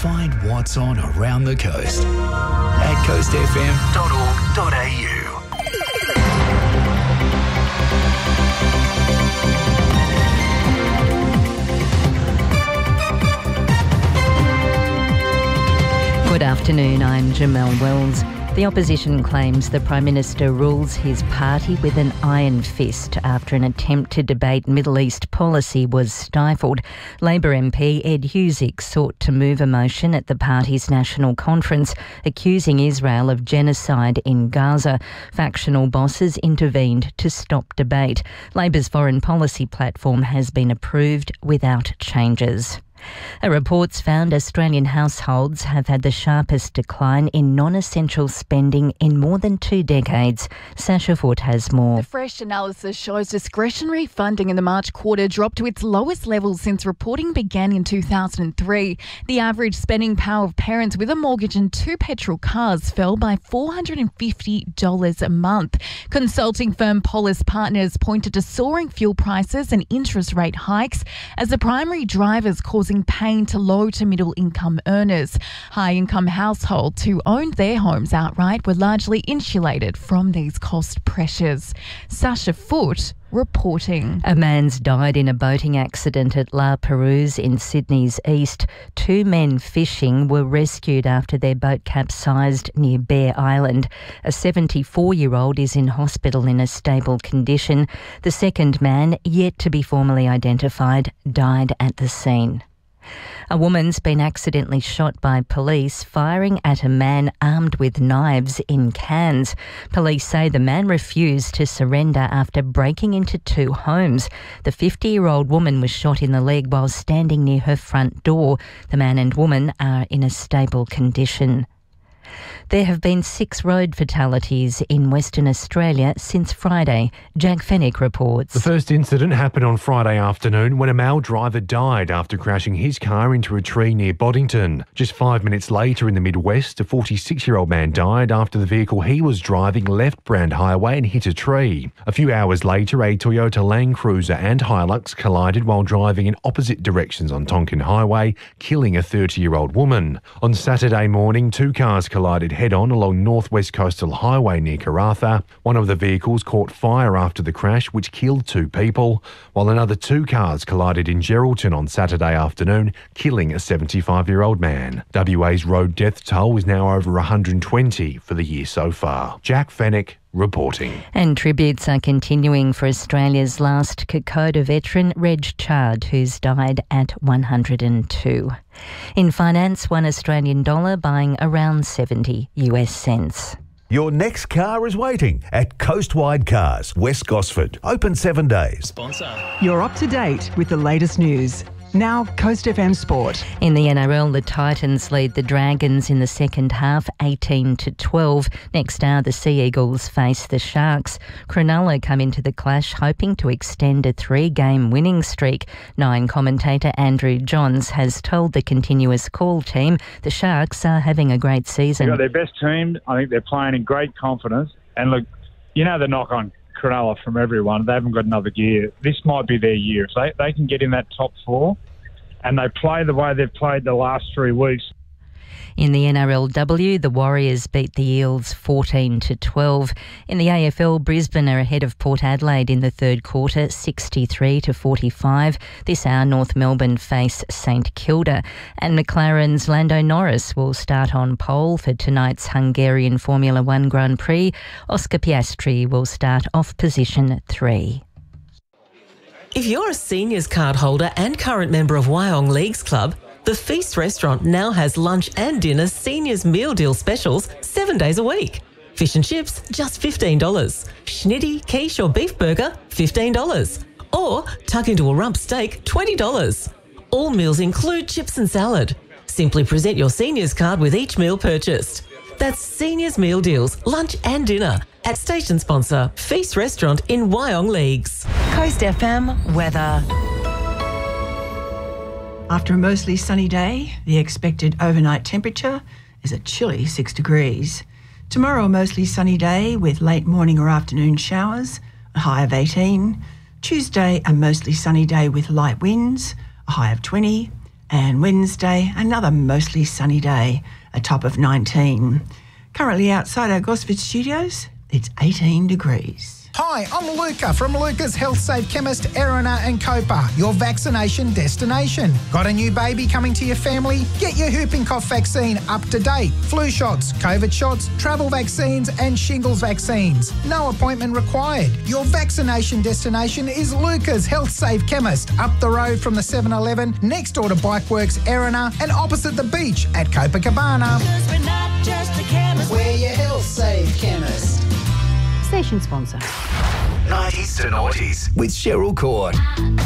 Find what's on around the coast at coastfm.org.au. Good afternoon, I'm Jamelle Wells. The opposition claims the Prime Minister rules his party with an iron fist after an attempt to debate Middle East policy was stifled. Labor MP Ed Husic sought to move a motion at the party's national conference accusing Israel of genocide in Gaza. Factional bosses intervened to stop debate. Labor's foreign policy platform has been approved without changes. A report's found Australian households have had the sharpest decline in non-essential spending in more than 2 decades. Sasha Foote has more. The fresh analysis shows discretionary funding in the March quarter dropped to its lowest level since reporting began in 2003. The average spending power of parents with a mortgage and 2 petrol cars fell by $450 a month. Consulting firm Polis Partners pointed to soaring fuel prices and interest rate hikes as the primary drivers causing pain to low to middle income earners. High income households who owned their homes outright were largely insulated from these cost pressures. Sasha Foote reporting. A man's died in a boating accident at La Perouse in Sydney's east. 2 men fishing were rescued after their boat capsized near Bear Island. A 74-year-old is in hospital in a stable condition. The second man, yet to be formally identified, died at the scene. A woman's been accidentally shot by police firing at a man armed with knives in Cairns. Police say the man refused to surrender after breaking into 2 homes. The 50-year-old woman was shot in the leg while standing near her front door. The man and woman are in a stable condition. There have been 6 road fatalities in Western Australia since Friday. Jack Fennick reports. The first incident happened on Friday afternoon when a male driver died after crashing his car into a tree near Boddington. Just 5 minutes later in the Midwest, a 46-year-old man died after the vehicle he was driving left Brand Highway and hit a tree. A few hours later, a Toyota Land Cruiser and Hilux collided while driving in opposite directions on Tonkin Highway, killing a 30-year-old woman. On Saturday morning, 2 cars collided head-on along North West Coastal Highway near Karratha. One of the vehicles caught fire after the crash, which killed 2 people, while another 2 cars collided in Geraldton on Saturday afternoon, killing a 75-year-old man. WA's road death toll is now over 120 for the year so far. Jack Fennick reporting. And tributes are continuing for Australia's last Kokoda veteran, Reg Chard, who's died at 102. In finance, $1 Australian dollar buying around 70 US cents. Your next car is waiting at Coastwide Cars, West Gosford. Open 7 days. You're up to date with the latest news. Now, Coast FM Sport. In the NRL, the Titans lead the Dragons in the second half, 18-12. Next hour, the Sea Eagles face the Sharks. Cronulla come into the clash hoping to extend a 3-game winning streak. Nine commentator Andrew Johns has told the Continuous Call team the Sharks are having a great season. They've got their best team. I think they're playing in great confidence. And look, you know the knock on Cronulla from everyone. They haven't got another gear. This might be their year. If they can get in that top 4 and they play the way they've played the last 3 weeks. In the NRLW, the Warriors beat the Eels 14-12. In the AFL, Brisbane are ahead of Port Adelaide in the third quarter, 63-45. This hour, North Melbourne face St Kilda. And McLaren's Lando Norris will start on pole for tonight's Hungarian Formula One Grand Prix. Oscar Piastri will start off position 3. If you're a seniors card holder and current member of Wyong Leagues Club, the Feast restaurant now has lunch and dinner seniors meal deal specials 7 days a week. Fish and chips, just $15. Schnitty, quiche or beef burger, $15. Or tuck into a rump steak, $20. All meals include chips and salad. Simply present your seniors card with each meal purchased. That's seniors meal deals, lunch and dinner at station sponsor Feast Restaurant in Wyong Leagues. Coast FM weather. After a mostly sunny day, the expected overnight temperature is a chilly 6 degrees. Tomorrow, a mostly sunny day with late morning or afternoon showers, a high of 18. Tuesday, a mostly sunny day with light winds, a high of 20. And Wednesday, another mostly sunny day, a top of 19. Currently outside our Gosford studios, it's 18 degrees. Hi, I'm Luca from Luca's Health Safe Chemist, Erina and Copa, your vaccination destination. Got a new baby coming to your family? Get your whooping cough vaccine up to date. Flu shots, COVID shots, travel vaccines and shingles vaccines. No appointment required. Your vaccination destination is Luca's Health Safe Chemist, up the road from the 7-Eleven, next door to Bikeworks, Erina and opposite the beach at Copacabana. Because we're not just a chemist, we're your Health Safe Chemist. Station sponsor. 90s to noughties with Cheryl Court.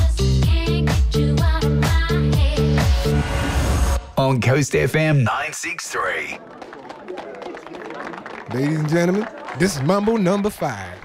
On Coast FM 963. Ladies and gentlemen, this is Mambo number 5.